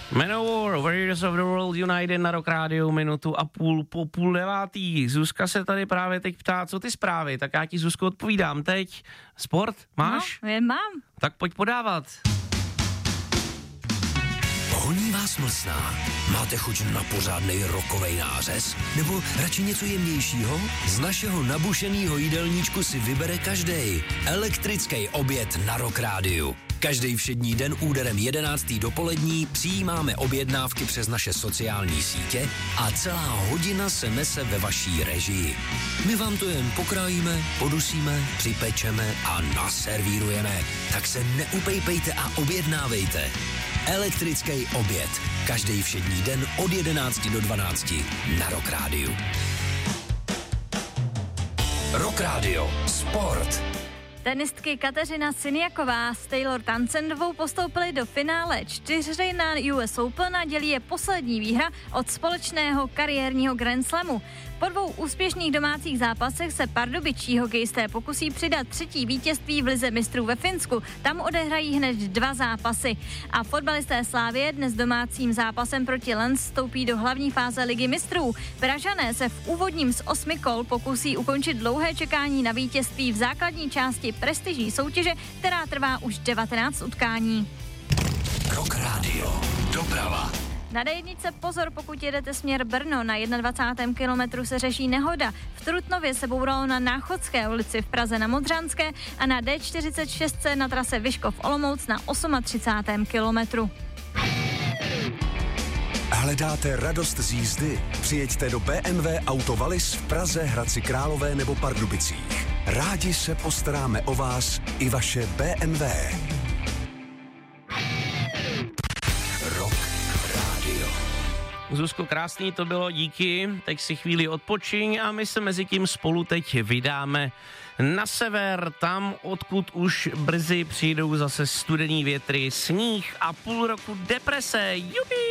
Manowar, Warriors of the World United na Rock Radio, minutu a půl po 8:30. Zuzka se tady právě teď ptá, co ty zprávy, tak já ti, Zuzko, odpovídám teď. Sport, máš? No, je mám. Tak pojď podávat. Honí vás mlsná? Máte chuť na pořádnej rockovej nářez? Nebo radši něco jemnějšího? Z našeho nabušenýho jídelníčku si vybere každej. Elektrický oběd na Rock Rádiu. Každý všední den úderem 11. dopolední přijímáme objednávky přes naše sociální sítě a celá hodina se nese ve vaší režii. My vám to jen pokrájíme, podusíme, připečeme a naservírujeme. Tak se neupejpejte a objednávejte. Elektrický oběd. Každý všední den od 11 do 12 na Rock Rádiu. Rock Radio. Sport. Tenistky Kateřina Siniaková s Taylor Townsendovou postoupily do finále 4 na US Open a dělí je poslední výhra od společného kariérního Grand Slamu. Po 2 úspěšných domácích zápasech se pardubičtí hokejisté pokusí přidat 3. vítězství v Lize mistrů ve Finsku. Tam odehrají hned 2 zápasy. A fotbalisté Slavie dnes domácím zápasem proti Lens vstoupí do hlavní fáze Ligy mistrů. Pražané se v úvodním z 8 kol pokusí ukončit dlouhé čekání na vítězství v základní části prestižní soutěže, která trvá už 19 utkání. Rock Radio. Doprava. Na D1 pozor, pokud jedete směr Brno, na 21. kilometru se řeší nehoda. V Trutnově se bouralo na Náchodské ulici, v Praze na Modřanské a na D46 na trase Vyškov-Olomouc na 38. kilometru. Hledáte radost z jízdy? Přijeďte do BMW Auto Wallis v Praze, Hradci Králové nebo Pardubicích. Rádi se postaráme o vás i vaše BMW. Rock Radio. Zuzko, krásný to bylo, díky. Teď si chvíli odpočiň a my se mezi tím spolu teď vydáme na sever, tam, odkud už brzy přijdou zase studený větry, sníh a půl roku deprese. Jupi!